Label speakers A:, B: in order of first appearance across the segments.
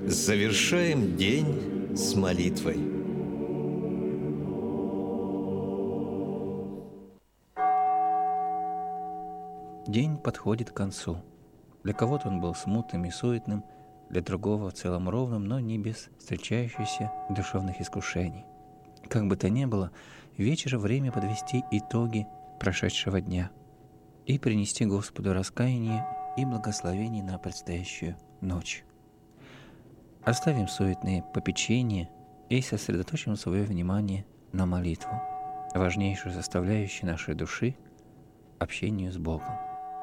A: Завершаем день с молитвой.
B: День подходит к концу. Для кого-то он был смутным и суетным, для другого в целом ровным, но не без встречающихся душевных искушений. Как бы то ни было, вечер — время подвести итоги прошедшего дня и принести Господу раскаяние и благословение на предстоящую ночь. Оставим суетные попечения и сосредоточим свое внимание на молитву, важнейшую составляющую нашей души — общению с Богом.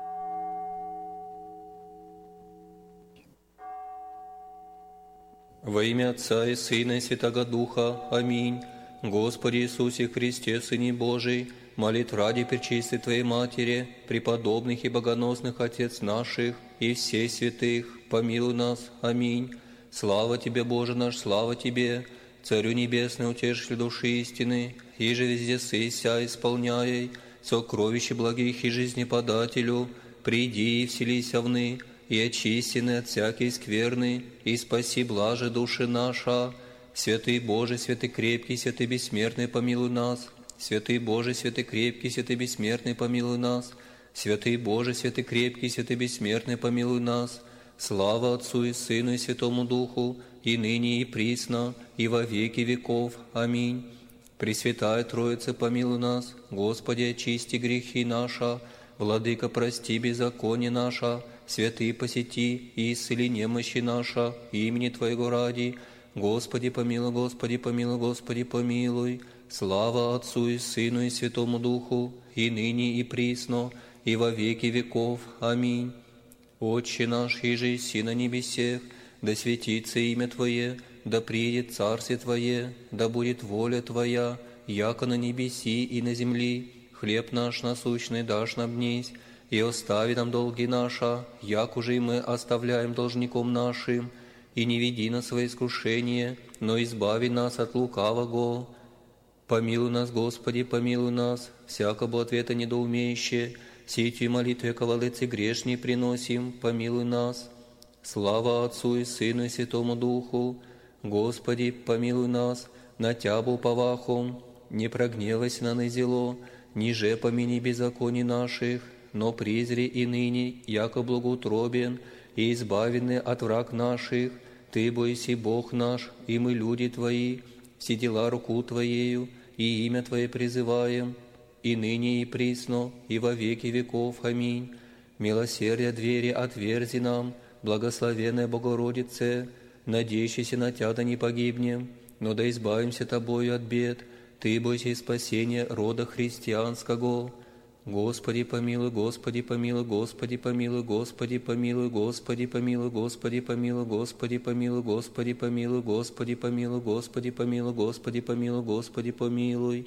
C: Во имя Отца и Сына и Святаго Духа. Аминь. Господи Иисусе Христе, Сыне Божий, молит ради пречистой Твоей Матери, преподобных и богоносных Отец наших и всех святых, помилуй нас. Аминь. Слава Тебе, Боже наш, слава Тебе, Царю Небесный, утешитель души истины, и же везде сыся исполняй, сокровище благих и жизнеподателю, приди и вселися вны, и очистены от всякой скверны, и спаси блаже души наша. Святый Боже, святый крепкий, святый бессмертный, помилуй нас. Святый Боже, святый крепкий, святый бессмертный, помилуй нас. Святый Боже, святый крепкий, святый бессмертный, помилуй нас. Слава Отцу и Сыну и Святому Духу, и ныне и присно, и во веки веков. Аминь. Пресвятая Троица, помилуй нас. Господи, очисти грехи наши. Владыка, прости беззаконие наше. Святые, посети и исцели немощи наша, имени Твоего ради. Господи, помилуй, Господи, помилуй, Господи, помилуй. Слава Отцу и Сыну и Святому Духу, и ныне и присно, и во веки веков. Аминь. Отче наш, иже еси на небесех, да светится имя Твое, да приедет Царствие Твое, да будет воля Твоя, яко на небеси и на земли. Хлеб наш насущный дашь нам днесь, и остави нам долги наши, як уже и мы оставляем должником нашим, и не веди нас во искушение, но избави нас от лукавого. Помилуй нас, Господи, помилуй нас, всякого ответа недоумеющее, сетью молитвы ковалыцы грешней приносим, помилуй нас. Слава Отцу и Сыну и Святому Духу, Господи, помилуй нас, на Тябу повахом, не прогневайся на назело, ниже помяни беззаконий наших, но призри и ныне, яко благоутробен, и избавены от враг наших. Ты бойся, Бог наш, и мы люди Твои, все дела руку Твоею, и имя Твое призываем, и ныне и присно, и во веки веков. Аминь. Милосердие двери отверзи нам, благословенная Богородице, надеющийся на Тя да не погибнем, но да избавимся Тобою от бед. Ты бойся спасения рода христианского. Господи помилуй, Господи помилуй, Господи помилуй, Господи помилуй, Господи помилуй, Господи помилуй, Господи помилуй, Господи помилуй, Господи помилуй, Господи помилуй, Господи помилуй, Господи помилуй.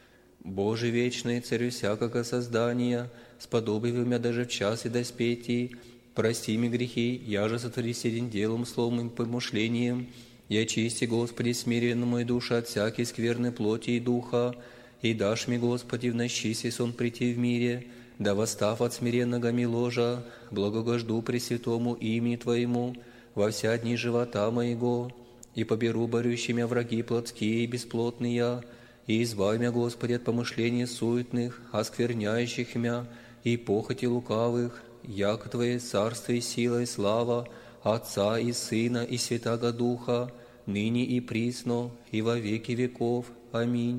C: Боже вечный, Царю всякого создания, сподоби меня даже в час и доспети, прости мне грехи, я же сотвори седень делом, словом и помышлением, и очисти, Господи, смиренно мою душу от всякой скверной плоти и духа, и дашь мне, Господи, в ночи сон прийти в мире, да восстав от смиренного миложа, благогожду Пресвятому имени Твоему во вся дни живота моего, и поберу борющими враги плотские и бесплотные, и избави меня, Господи, от помышлений суетных, оскверняющих мя, и похоти лукавых, яко Твое царство и сила и слава, Отца и Сына и Святаго Духа, ныне и присно, и во веки веков. Аминь.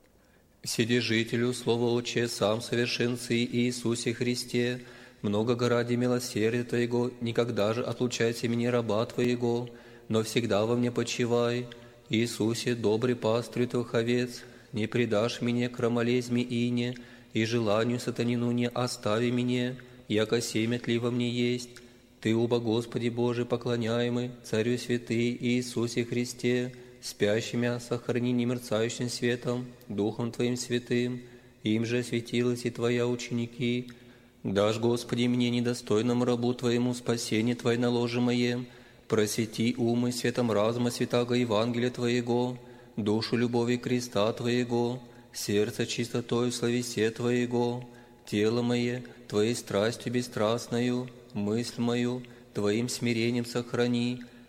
C: Вседержителю, Слово Отче, сам совершенцы Иисусе Христе, много ради милосердия Твоего, никогда же отлучайся меня, раба Твоего, но всегда во мне почивай. Иисусе, добрый пастырь Твоих овец, не предашь меня крамолезьме ине, и желанию сатанину не остави меня, яко семя тли во мне есть. Ты, уба Господи Божий, поклоняемый, Царю святый Иисусе Христе, спящими сохрани немерцающим светом, Духом Твоим святым, им же светилась и Твоя ученики. Дашь, Господи, мне недостойному рабу Твоему спасение Твое наложимое, просвети умы светом разума святаго Евангелия Твоего, душу любови креста Твоего, сердце чистотой словесе Твоего, тело мое Твоей страстью бесстрастною, мысль мою Твоим смирением сохрани,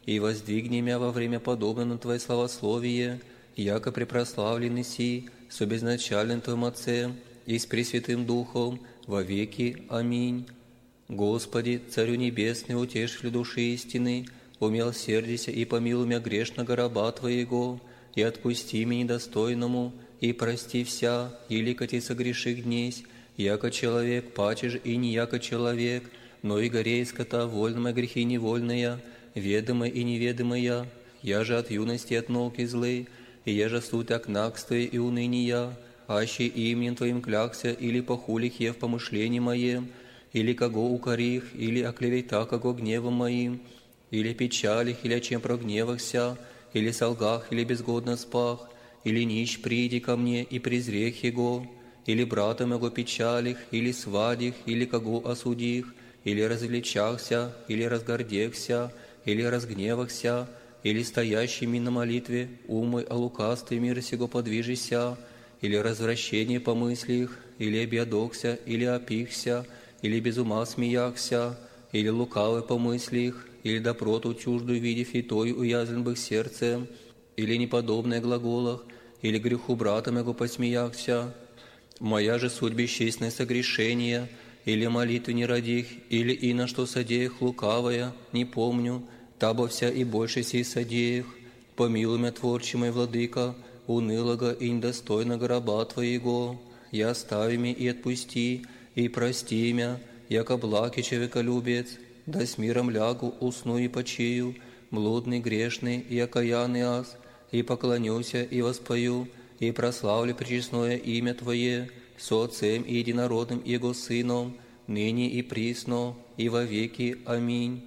C: и воздвигни мя во время подобно на Твое славословие, яко препрославленный си, с обезначальным Твоим Отцем и с Пресвятым Духом, во веки. Аминь. Господи, Царю Небесный, утешителю души истины, умилосердися и помилуй мя грешного раба Твоего, и отпусти меня недостойному, и прости вся, или коти согреших днесь, яко человек пачешь и не яко человек, но и горе из скота вольная грехи невольная, ведомая и неведомая, я же от юности от науки злы, и я же суть окнакствия и уныния, аще именем Твоим клякся, или похулих я в помышлении моем, или кого укорих, или оклевета кого гневом моим, или печалих, или о чем прогневахся, или солгах, или безгодно спах, или нищ приди ко мне и презрех его, или брата моего печалих, или свадих, или кого осудих, или развлечахся, или разгордехся, или разгневахся, или стоящими на молитве умой о лукавстве мира сего подвижися, или развращение помыслих, или объедокся, или опихся, или без ума смеяхся, или лукавый помыслих, или допроту чуждую видев и той уязвлен бых сердцем, или неподобное глаголах, или греху брата моего посмеяхся. Моя же суть бесчестное согрешение, или молитвы не родих, или и на что содеях лукавая, не помню, табо вся и больше сей содеях. Помилуй мя, творчий мой владыка, унылого и недостойного раба Твоего, и остави мя и отпусти, и прости мя, яко благ и человеколюбец, да с миром лягу, усну и почию, блудный, грешный и окаянный аз, и поклонюся и воспою, и прославлю пречестное имя Твое, со Отцем и Единородным Его Сыном, ныне и присно, и во веки. Аминь.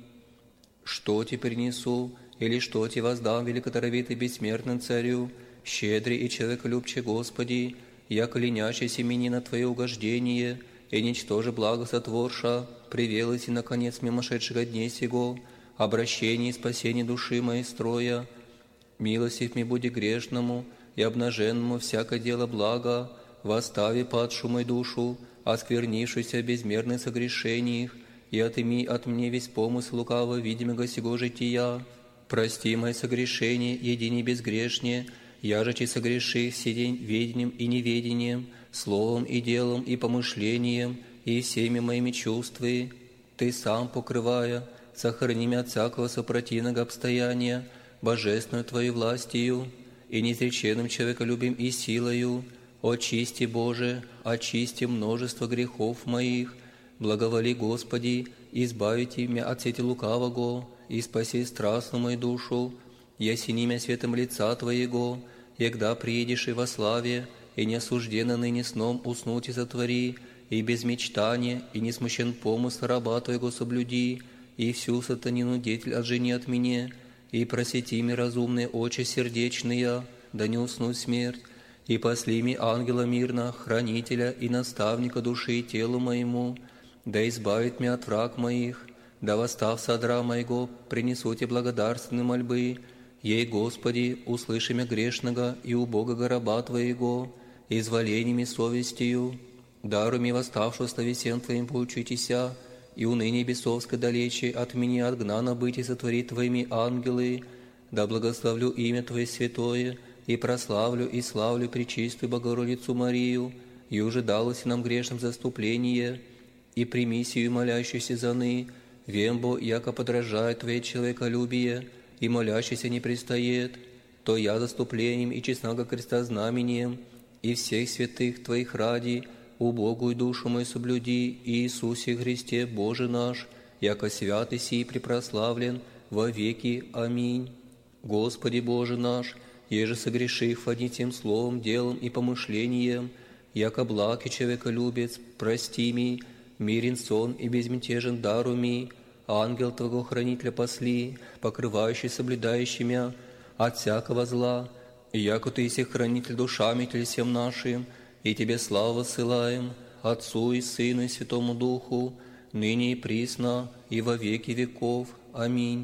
C: Что Ти принесу, или что Ти воздам великодаровитый бессмертным Царю, щедрый и человеколюбче Господи, яко ленящийся мени на Твое угождение, и ничтоже благо сотворша, привелось и наконец мимошедшего дней сего, обращение и спасение души моей строя. Милостив ми буди грешному и обнаженному всякое дело блага, восстави падшую мою душу, осквернившуюся в безмерных согрешениях, и отыми от мне весь помысл лукавого видимого сего жития. Прости мои согрешения, едини безгрешнее, я же согреши все день ведением и неведением, словом и делом и помышлением, и всеми моими чувствами. Ты сам, покрывая, сохрани меня от всякого сопротивного обстояния, божественную Твою властью и неизреченным человеколюбием и силою. Очисти, Боже, очисти множество грехов моих, благоволи, Господи, избавите меня от сети лукавого, и спаси страстную мою душу, ясени меня светом лица Твоего, егда приедешь и во славе, и не осужденно ныне сном уснуть и затвори, и без мечтания, и не смущен помысл раба Твоего соблюди, и всю сатанину деятель отжени от меня, и просвети ми разумные очи сердечные, да не уснуть смерть, и посли ми ангела мирно, хранителя и наставника души и телу моему, да избавит меня от враг моих, да восстав содра моего, принесу Тебе благодарственные мольбы, ей, Господи, услыши меня грешного и убогого раба Твоего, изволениями совестью, даруй ми восставшего словесен Твоим поучитеся, и уныние бесовское далече от меня отгнано быть и сотворит Твоими ангелы, да благословлю имя Твое святое, и прославлю и славлю пречистую Богородицу Марию, и уже далось нам грешным заступление, и прими сию молящуюся заны, вембо, яко подражает Твое человеколюбие, и молящийся не пристает, то я заступлением и честного креста знамением, и всех святых Твоих ради, убогую душу мою соблюди, Иисусе Христе, Боже наш, яко святый сий препрославлен во веки. Аминь. Господи Боже наш, еже согрешив одним словом, делом и помышлением, яко благ и человеколюбец, прости ми, мирен сон и безмятежен дару ми, ангел Твоего хранителя посли, покрывающий соблюдающий мя от всякого зла, и яко Ты есть хранитель душами телесем нашим, и Тебе славу ссылаем, Отцу и Сыну и Святому Духу, ныне и присно, и во веки веков. Аминь.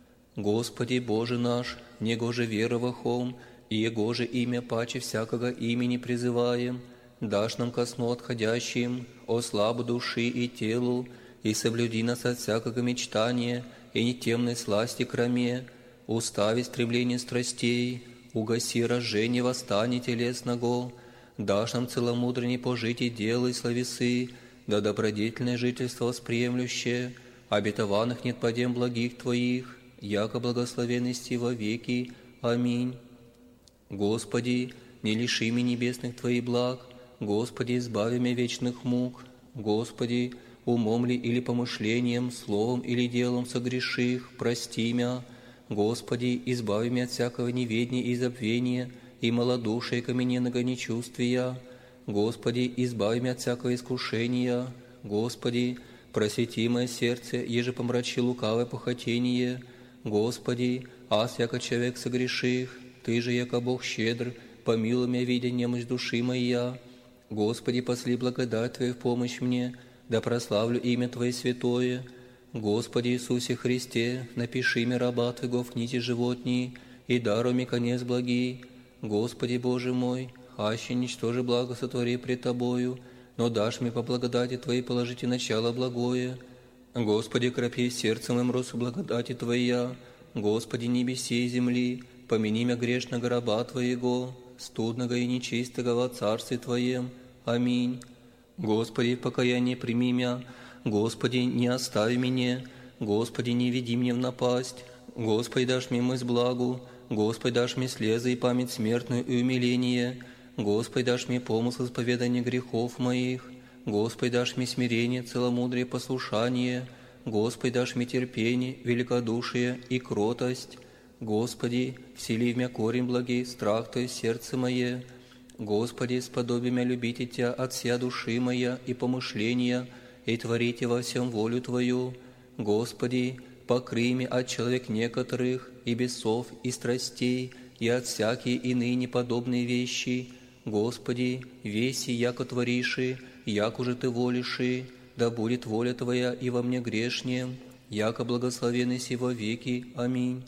C: Господи Боже наш, Него же веровахом, и Его же имя паче всякого имени призываем, дашь нам ко сну отходящим, о славу души и телу, и соблюди нас от всякого мечтания, и не темной сласти кроме, устави стремление страстей, угаси разжение восстания телесного, дашь нам целомудренней пожить и делай словесы, да добродетельное жительство восприемлющее, обетованных нет подем благих Твоих, яко благословенности во веки. Аминь. Господи, не лиши меня небесных Твоих благ, Господи, избави меня вечных мук, Господи, умом ли или помышлением, словом или делом согреших, прости меня, Господи, избави меня от всякого неведения и забвения, и малодушия камененного нечувствия, Господи, избави меня от всякого искушения, Господи, просвети мое сердце, еже помрачи лукавое похотение, Господи, аз яко человек согреших, Ты же, яко Бог щедр, помилуй меня, видя немощь души моя. Господи, посли благодать Твою в помощь мне, да прославлю имя Твое святое. Господи Иисусе Христе, напиши мне раба Твоего в книге животней, и даруй мне конец благий. Господи Боже мой, аще ничтоже благо сотвори пред Тобою, но дашь мне по благодати Твоей положите начало благое. Господи, крепи сердцем моим росу благодати Твоя, Господи, небеси и земли, помяни меня грешного раба Твоего, студного и нечистого во Царстве Твоем. Аминь. Господи, в покаянии прими меня, Господи, не остави меня, Господи, не веди меня в напасть, Господи, дашь мне мысль благу, Господи, дашь мне слезы и память смертную и умиление, Господи, дашь мне помысл исповедания грехов моих, Господи, дашь мне смирение, целомудрие, послушание, Господи, дашь мне терпение, великодушие и кротость, Господи, всели в меня корень благий, страх Твой сердце мое, Господи, сподоби меня любить Тебя от вся души моя и помышления, и творите во всем волю Твою. Господи, покрый меня от человек некоторых, и бесов, и страстей, и от всякие иные неподобные вещи. Господи, веси, яко твориши, яко же Ты волиши, да будет воля Твоя и во мне грешнем, яко благословенный си во веки. Аминь.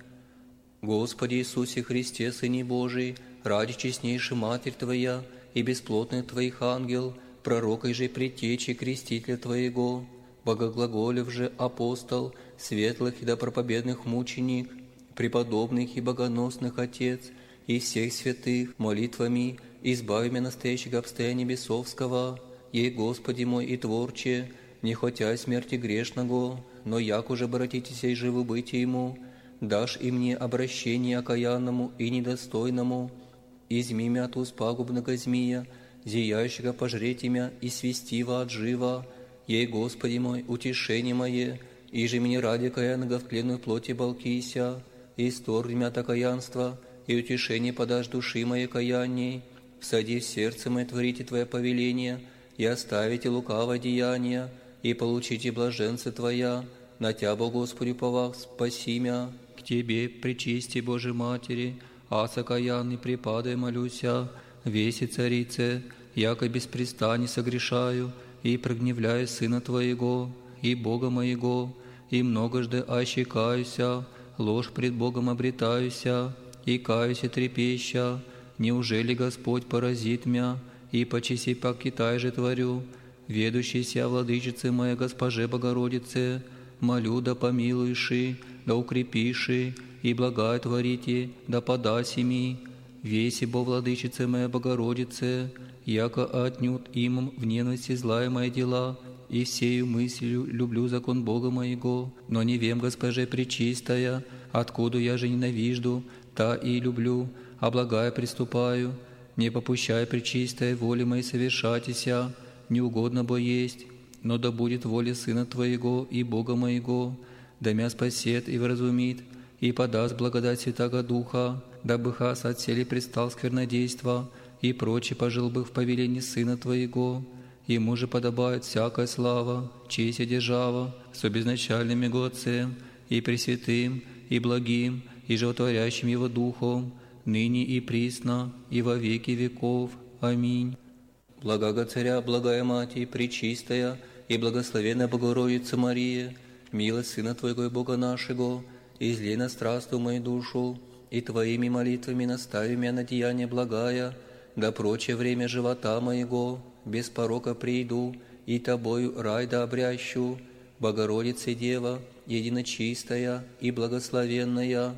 C: Господи Иисусе Христе, Сыне Божий, ради честнейшей Матерь Твоя и бесплотных Твоих ангел, пророкой же предтечи крестителя Твоего, богоглаголев же апостол, светлых и добропобедных мученик, преподобных и богоносных Отец, и всех святых молитвами избави меня настоящего обстояния бесовского, ей, Господи мой и Творче, не хотя смерти грешного, но як уже обратитесь и живы быть ему, дашь и мне обращение окаянному и недостойному, изми меня от уст пагубного змея, зияющего пожреть имя и свести во от жива, ей, Господи мой, утешение мое, и же мне ради каянного в тленную плоти балкися, и исторгни меня от окаянства, и утешение подашь души моей каянней, всади в сердце мое творите Твое повеление, и оставите лукавое деяние, и получите блаженство Твоя, на Тя, Бо Господи, повах, спаси мя. К Тебе, пречисти Божией Матери, аз окаянный припадай молюся, веси царице, яко беспрестанно согрешаю, и прогневляю Сына Твоего, и Бога моего, и многожды аще каюся, ложь пред Богом обретаюся, и каюся трепеща, неужели Господь поразит мя, и почеси покитай же творю, ведущийся владычице моя Госпоже Богородице, молю да помилуйши, да укрепиши, и благая творите, да подаси ми, веси бо владычице моя Богородице, яко отнюдь имам в ненависти злая мои дела, и сею мыслью люблю закон Бога моего, но не вем, Госпоже пречистая, откуда я же ненавижду, та и люблю, а благая приступаю, не попущай пречистая воли моей совершатися, неугодно бо есть, но да будет воля Сына Твоего и Бога моего, да мя спасет и вразумит, и подаст благодать Святаго Духа, дабы хас отсели предстал сквернодейства, и проче пожил бы в повелении Сына Твоего. Ему же подобает всякая слава, честь и держава, со безначальным Его Отцем, и Пресвятым, и Благим, и животворящим Его Духом, ныне и присно, и во веки веков. Аминь. Благого Царя, благая Мать, пречистая, и благословенная Богородица Мария, милость Сына Твоего и Бога нашего, излей на страсту мою душу, и Твоими молитвами настави меня на деяние благая, да прочее время живота моего, без порока приду, и Тобою рай да обрящу, Богородица Дева, единочистая и благословенная.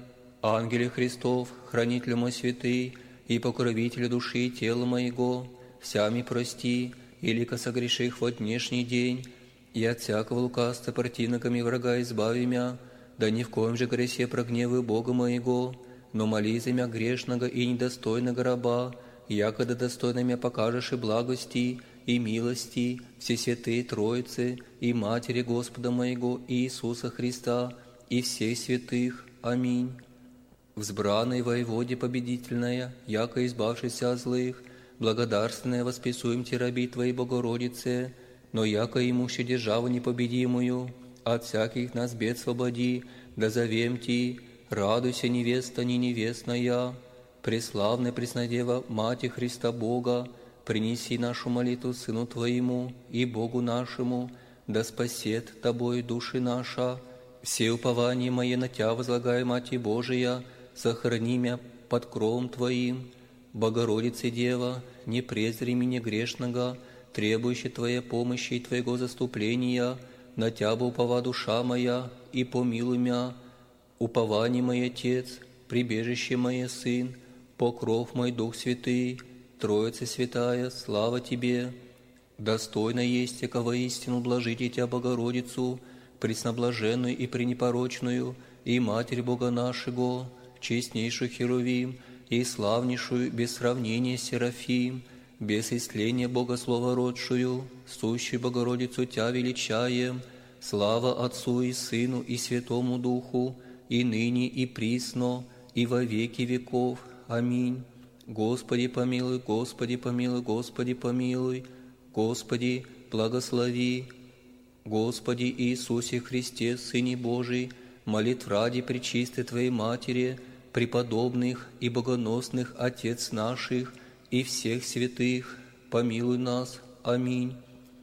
C: Ангеле Христов, хранитель мой святый, и покровитель души и тела моего, всями прости, илико согреших во днешний день, и от всякого лукавства противниками врага избави мя, да ни в коем же гресе прогневы Бога моего, но моли за мя грешного и недостойного раба, якогда достойно мя покажешь и благости, и милости, все святые Троицы, и Матери Господа моего Иисуса Христа, и всех святых. Аминь. Взбранной воеводе победительная, яко избавшийся от злых, благодарственная восписуем те раби Твоей Богородице, но яко имущи державу непобедимую, от всяких нас бед свободи, да зовем Ти, радуйся, невеста не невестная, преславная Преснодева, Мати Христа Бога, принеси нашу молитву Сыну Твоему и Богу нашему, да спасет Тобой души наша. Все упования мои на Тя возлагаю, Мати Божия, сохрани мя под кровом Твоим. Богородице Дева, не презри меня грешного, требующей Твоей помощи и Твоего заступления, на Тя бы упова душа моя, и помилуй мя. Упование мой Отец, прибежище мое Сын, покров мой Дух Святый, Троица Святая, слава Тебе. Достойно есть, яко воистину блажите Тя Богородицу, пресноблаженную и пренепорочную, и Матерь Бога нашего, честнейшую Херувим, и славнейшую без сравнения Серафим, без истления Бога словородшую, сущую Богородицу Тя величаем, слава Отцу и Сыну и Святому Духу, и ныне и присно, и во веки веков. Аминь. Господи помилуй, Господи помилуй, Господи помилуй, Господи благослови. Господи Иисусе Христе, Сыне Божий, молитв ради пречистой Твоей Матери, преподобных и богоносных Отец наших и всех святых, помилуй нас. Аминь.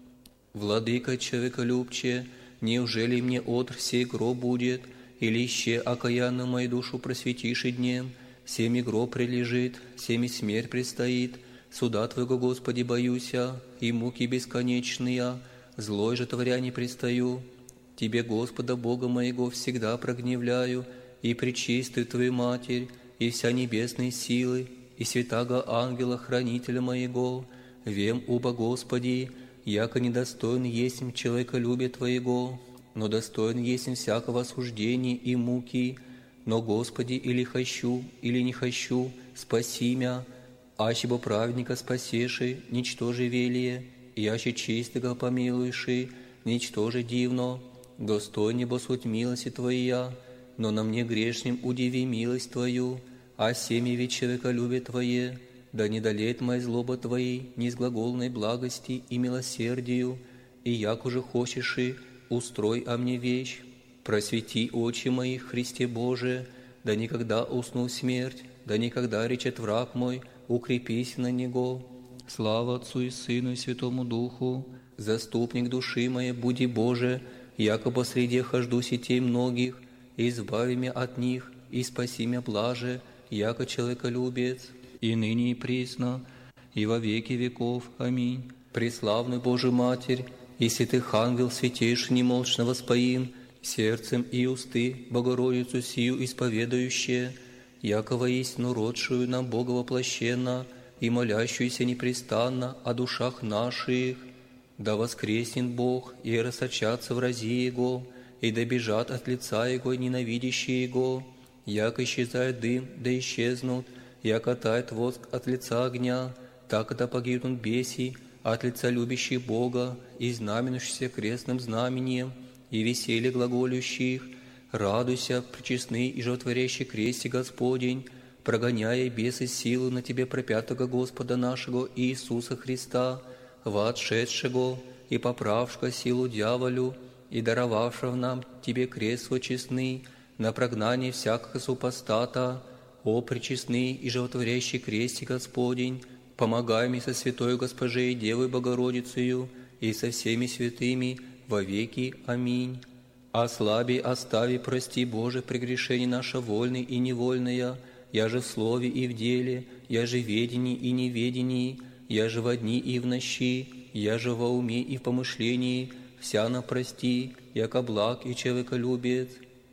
C: Владыка человеколюбче, неужели мне отр сей гроб будет, или ще окаянную мою душу просветишь и днем, всеми гроб прилежит, всеми смерть предстоит, суда Твоего, Господи, боюся, и муки бесконечные, злой же творя не предстаю. Тебе, Господа Бога моего, всегда прогневляю, и пречистую Твою Матерь, и вся небесные силы, и святаго ангела, хранителя моего, вем уба Господи, яко недостоин есмь человеколюбия Твоего, но достоин есмь всякого осуждения и муки, но, Господи, или хочу, или не хочу, спаси мя, аще бо праведника спасеши, ничтоже велие, и аще чистого помилуеши, ничтоже дивно, достойне бо суть милости Твоя, но на мне грешнем удиви милость Твою, а семя ведь человеколюбие Твое, да не долеет моя злоба Твоей, ни с глаголной благости и милосердию, и як уже хочешь и устрой о мне вещь. Просвети очи мои, Христе Боже, да никогда усну смерть, да никогда речет враг мой, укрепись на него. Слава Отцу и Сыну и Святому Духу, заступник души моей, буди Боже, яко посреди хожду сетей многих, избави меня от них, и спаси меня блаже, яко человеколюбец, и ныне и присно, и во веки веков. Аминь. Преславную Божию Матерь, и святых ангел святейший немолчно воспоим, сердцем и усты Богородицу сию исповедающие, яко воистину родшую нам Бога воплощенно и молящуюся непрестанно о душах наших. Да воскреснет Бог, и рассочатся врази Его, и да бежат от лица Его ненавидящие Его, яко исчезает дым, да исчезнут, яко тает воск от лица огня, так да погибнут беси от лица любящих Бога и знаменующихся крестным знамением, и веселье глаголющих. Радуйся, пречестный и животворящий кресте Господень, прогоняя бесы силу на Тебе пропятого Господа нашего Иисуса Христа, воотшедшего и поправшего силу дьяволю, и даровавшего нам Тебе крест свой честный на прогнание всякого супостата. О, пречестный и животворящий кресте Господень, помогай мне со святой Госпожей Девой Богородицею и со всеми святыми во веки. Аминь. Ослаби, остави, прости, Боже, прегрешение наше вольное и невольное, я же в слове и в деле, я же в ведении и неведении, я же во дни и в нощи, я же во уме и в помышлении, вся нам прости, яко благ и человеколюбец.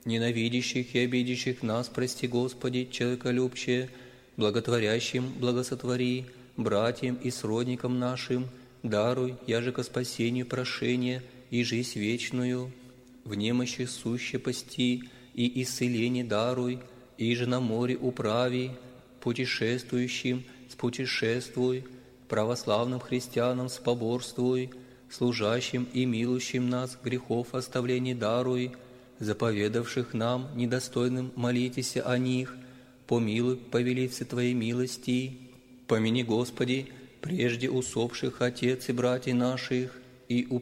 C: ненавидящих и обидящих нас, прости, Господи, человеколюбче, благотворящим благосотвори, братьям и сродникам нашим, даруй, яже ко спасению прошение и жизнь вечную, в немощи суще пасти и исцеление даруй, иже на море управи, путешествующим спутешествуй, православным христианам споборствуй, служащим и милующим нас грехов оставление даруй, заповедавших нам, недостойным, молитесь о них, помилуй, повелице Твоей милости. Помяни, Господи, прежде усопших отец и братьев наших, и